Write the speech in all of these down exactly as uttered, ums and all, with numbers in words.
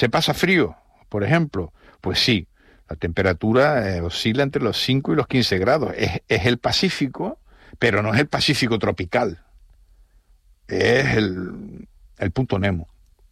¿Se pasa frío, por ejemplo? Pues sí, la temperatura eh, oscila entre los cinco y los quince grados. Es, es el Pacífico, pero no es el Pacífico tropical. Es el, el punto Nemo.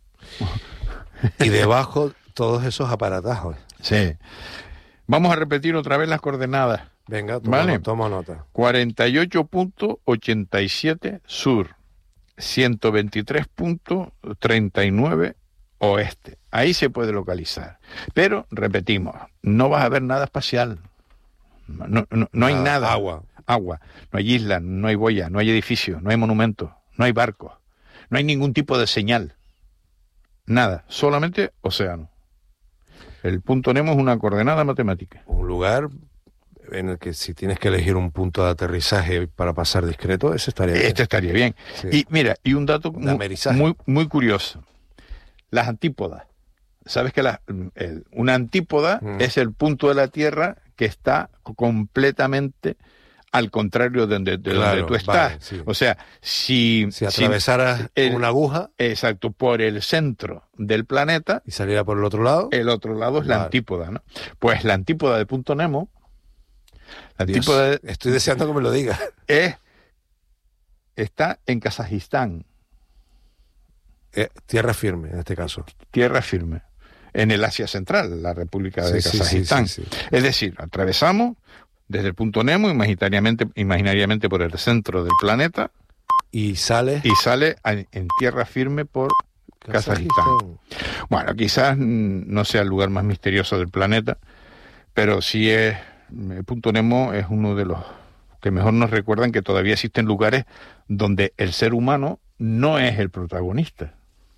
Y debajo todos esos aparatajos. Sí. Vamos a repetir otra vez las coordenadas. Venga, toma, ¿vale? no, toma nota. cuarenta y ocho punto ochenta y siete sur, ciento veintitrés punto treinta y nueve oeste. Ahí se puede localizar. Pero, repetimos, no vas a ver nada espacial. No, no, no hay Nada, nada. agua. Agua. No hay islas, no hay boyas, no hay edificios, no hay monumentos, no hay barcos. No hay ningún tipo de señal. Nada. Solamente océano. El punto Nemo es una coordenada matemática. Un lugar en el que si tienes que elegir un punto de aterrizaje para pasar discreto, ese estaría bien. Este estaría bien. Sí. Y mira, y un dato De muy, amerizaje. muy, muy curioso. Las antípodas. ¿Sabes que la, el, una antípoda Mm. es el punto de la Tierra que está completamente al contrario de donde, de Claro, donde tú estás? vale, sí. O sea, si... Si atravesaras el- una aguja Exacto, por el centro del planeta, y saliera por el otro lado, el otro lado es la Vale. antípoda, ¿no? Pues la antípoda de punto Nemo, la Dios, antípoda de- estoy deseando que me lo digas. es, está en Kazajistán, Eh, tierra firme, en este caso. tierra firme, en el Asia Central, la República de Sí, sí, Kazajistán. sí, sí, sí. Es decir, atravesamos desde el punto Nemo, imaginariamente, imaginariamente por el centro del planeta, Y sale y sale a- en tierra firme por Kazajistán. Bueno, quizás mm, no sea el lugar más misterioso del planeta, pero sí es, el punto Nemo es uno de los que mejor nos recuerdan que todavía existen lugares donde el ser humano no es el protagonista.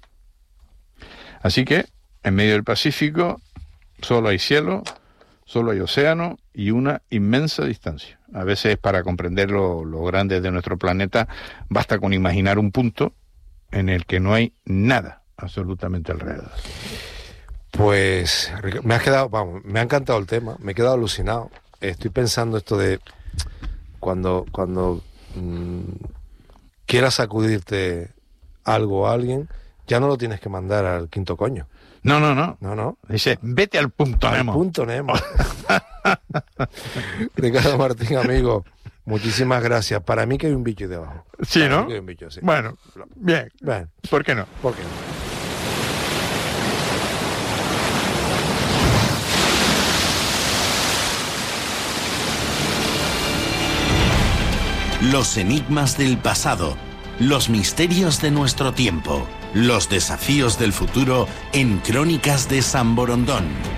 Así que, en medio del Pacífico, solo hay cielo, solo hay océano y una inmensa distancia. A veces, para comprender lo, lo grande de nuestro planeta, basta con imaginar un punto en el que no hay nada absolutamente alrededor. Pues Ric- me has quedado, vamos, me ha encantado el tema, me he quedado alucinado. Estoy pensando esto de cuando, cuando mmm, quieras sacudirte algo a alguien, ya no lo tienes que mandar al quinto coño. No, no, no. No, no. Dice, vete al punto Al Nemo. punto Nemo. Ricardo Martín, amigo, muchísimas gracias. Para mí que hay un bicho ahí debajo. Sí, Para ¿no? mí que hay un bicho, sí. Bueno, bien. Bueno, ¿Por qué no? ¿por qué no? Los enigmas del pasado, los misterios de nuestro tiempo, los desafíos del futuro en Crónicas de San Borondón.